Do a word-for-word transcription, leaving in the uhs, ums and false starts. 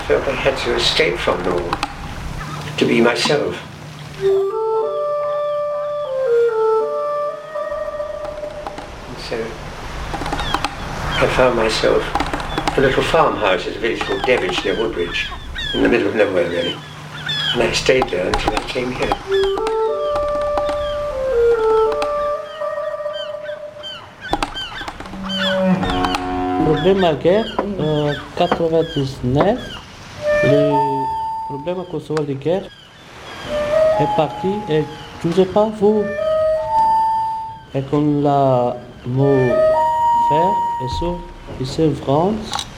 felt I had to escape from them all, to be myself. And so I found myself a little farmhouse at a village called Devich near Woodbridge, in the middle of nowhere really. And I stayed there until I came here. Problème à guerre, euh, quatre-vingt-dix-neuf, le problème à Kosovo de guerre est parti et je ne sais pas vous. Et qu'on l'a mot faire, et ça, ici en France,